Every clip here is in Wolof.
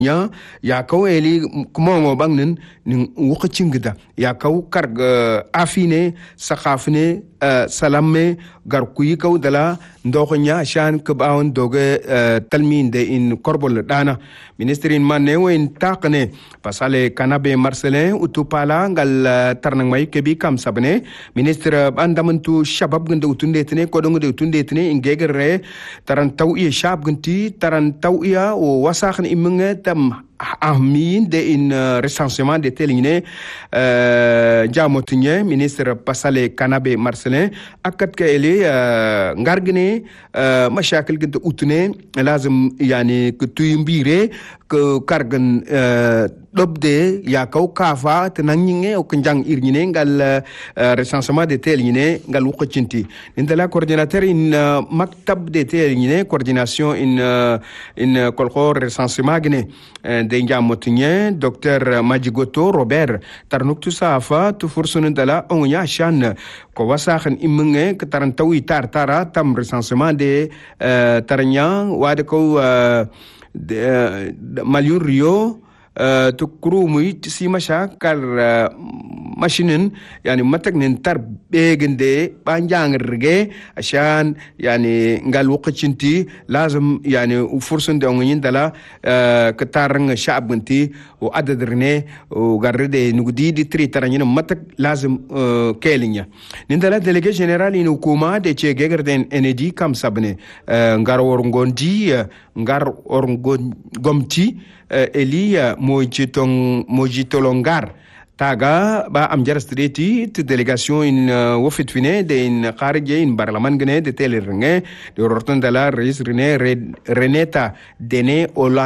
ya kaw eli kuma mo bangnin nin wukacin gida ya kaw karga afine sakafne salamme gar kuyi kaw dala ndoxonya shan kabawon doge talmin de in korbol dana ministrin manne wen taqne pasale kanabe marcelin utupala ngal tarnang may kebi kam sabne ministre bandamantu shabab gande utunde tene ko dongo de utunde tene ingegere taran tawiya shab ganti taran tawiya o wasakhne imunge tam ahmin de in recensement de teligné jamotinye ministre pasale kanabe marcelin akat ka ele ngargne mashakil gante utune lazim yani ke tuyumbire ke kargan dobde ya kaw kafa tenangine o kanjang irnyine ngal recensement de teligné ngal wuqcinti indala coordinateur in maktab de teligné coordination in kolko recensement gne de njamotinye docteur Majigoto Robert tarnuktu safa tu fursun dala onya shan ko wasakhan imunge ke tarantawi tartara tam recensement de taranya wade ko Maliou Rio to kurumuy si mashakar mashinin yani mataknin tar begende banjang rige ashan yani ngal waqcinti lazim yani fursun de ngin dala katarang shab ganti o adadrne o garde nugdi di tri taranyina matak lazim kelinya nindala délégué général in hukuma de che gegerden enedi kam sabne ngar worngondi ngar orngomti Elia Mojitolongar taga ba am jarastreti te délégation in wofit fine de in kharije in barlaman gene de telerenge de rotondala rais Reneta Dene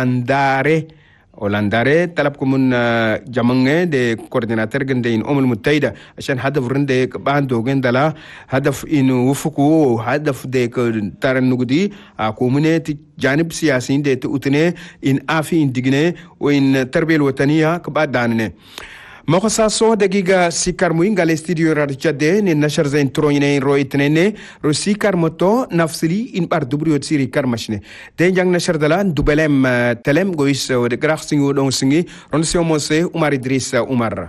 Olandare talab kumun jamange de coordinateur gende in Mutaida ashan hadaf rende bando gendala hadaf in wufuku hadaf de taran nugudi akumune janib siyasi de utne in afi indigne o in tarbiyal wataniya kabadanne مخصصو دقيقة سيكار موين قال استديو رارجادة نشر زين ترونين روي تنين رو سيكار متو نفسلي إن بار دبريو تسيري كارمشني دين جان نشر دلان دوبلم تلم غويس ودقراخ سنگو دون سنگي رونسيو موسي عمر إدريس عمر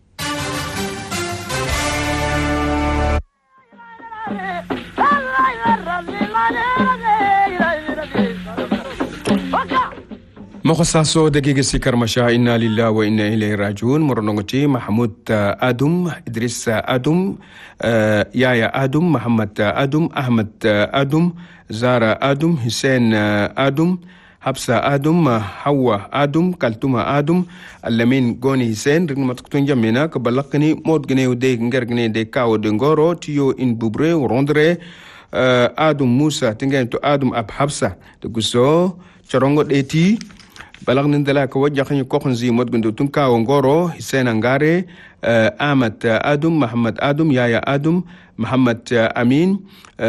مخصصو دقيقة سيكر مشا إنا لله وإنا إليه راجعون مرنوغتي محمود آدم إدريس آدم يايا آدم محمد آدم أحمد آدم زارا آدم حسين آدم حبسة آدم حوا آدم كالتوما آدم اللمين غوني حسين رغم متكتون جمينا كبلقني مود جني ودي نجر جني دي كاو دنغورو تيو إن بوبري وروندري آدم موسى تنجين تو آدم أب حبسة تقصو شرونغو ديتي بلغ نندلا كوجه خني كوخن زي مود غندو تنكا ونغورو حسين انغاري احمد ادم محمد ادم يايا ادم محمد امين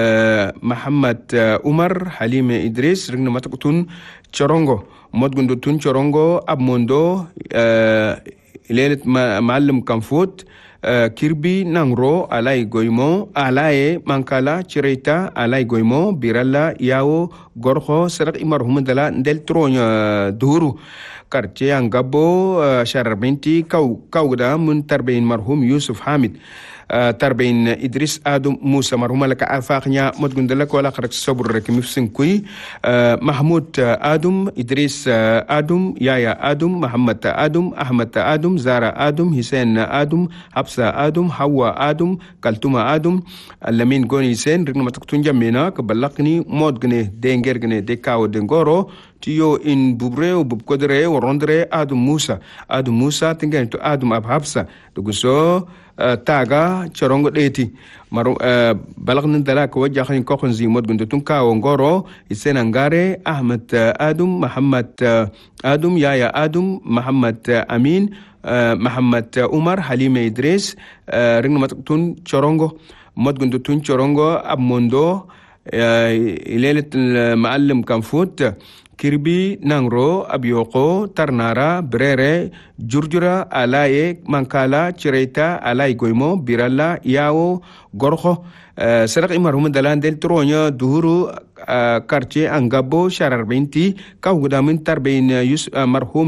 محمد عمر حليم ادريس رغن متكتون تشورونغو مود غندو تون تشورونغو اب موندو ليله معلم كنفوت kirbi nangro alay goymo alaye mankala chireta alay goymo biralla yawo gorxo sarak imar humdala ndel tronya duru quartier angabo sharbinti kawda mun tarbayin marhum Yusuf Hamid tarbayin Idris Adum Musa marhum laka afaqnya modgundala ko la kharak sabur rek mifsin kuy Mahmud Adum Idris Adum Yaya Adum Muhammad Adum Ahmad Adum Zara Adum Hussein Adum Hafsa Adum Hawa Adum Kaltuma Adum Alamin Goni Hussein rek matakutun jamina ka balaqni modgne dengergne de kaw de ngoro tiyo in bubre o bubkodre o rondre Adum Musa tingen to Adum ab Hafsa duguso taga chorongo deti maru balagnin dala ko wajja khin ko khon zi mod gundo tun ka ngoro isena ngare Ahmad Adum Muhammad Adum Yaya Adum Muhammad Amin Muhammad Umar Halime Idris ring mat tun chorongo mod gundo tun chorongo ab mondo ilelet معلم كنفوت kirbi nangro abioko tarnara brere jurjura alaye mankala chireta alay goymo biralla yawo gorxo sarak imar hum dalan del tronya duhuru quartier angabo sharar binti kawguda min tarbain marhum